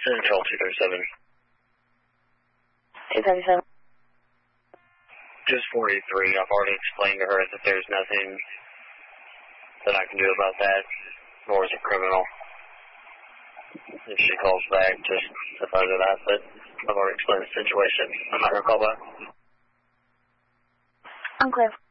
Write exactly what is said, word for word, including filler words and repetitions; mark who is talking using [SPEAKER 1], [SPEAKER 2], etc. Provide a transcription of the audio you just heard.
[SPEAKER 1] Control two thirty-seven.
[SPEAKER 2] two thirty-seven.
[SPEAKER 1] Just four eighty-three. I've already explained to her that there's nothing that I can do about that, nor is it criminal. If she calls back, just advise her that, but I've already explained the situation. I'm not going to call back.
[SPEAKER 2] I'm clear.